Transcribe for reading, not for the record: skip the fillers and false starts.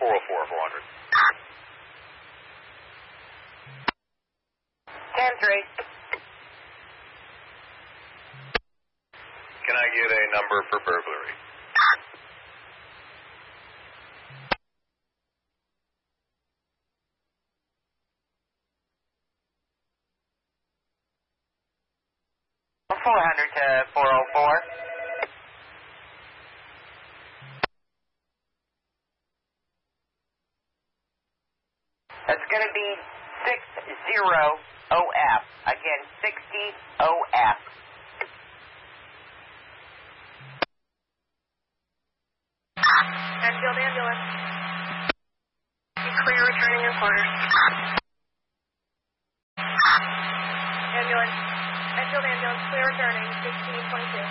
404, 400. 10-3. Can I get a number for burglary? From 400 to 404. That's going to be 60 OF. Again, 60 OF. Enfield ambulance. Be clear returning your corner. Ambulance. Enfield ambulance, clear returning, 1622.